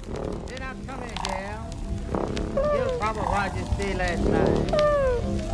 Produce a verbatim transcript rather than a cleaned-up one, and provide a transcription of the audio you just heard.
Then I come in, gal. Give Papa Roger stay last night.